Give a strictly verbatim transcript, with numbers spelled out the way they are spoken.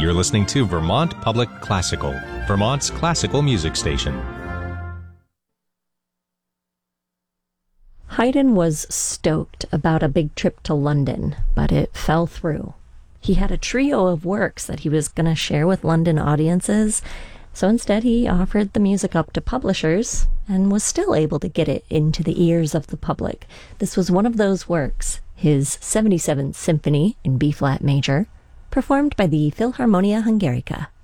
You're listening to Vermont Public Classical, Vermont's classical music station. Haydn was stoked about a big trip to London, but it fell through. He had a trio of works that he was going to share with London audiences, so instead he offered the music up to publishers and was still able to get it into the ears of the public. This was one of those works, his seventy-seventh Symphony in B-flat major, performed by the Philharmonia Hungarica.